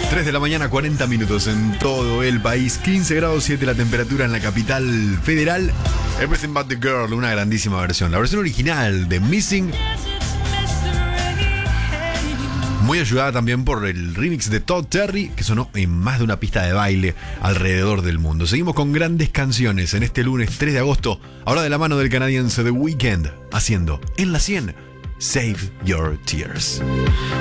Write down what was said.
3 de la mañana, 40 minutos en todo el país. 15 grados 7 la temperatura en la capital federal. Everything But The Girl, una grandísima versión. La versión original de Missing, muy ayudada también por el remix de Todd Terry, que sonó en más de una pista de baile alrededor del mundo. Seguimos con grandes canciones en este lunes 3 de agosto, ahora de la mano del canadiense The Weeknd, haciendo en la 100 Save Your Tears.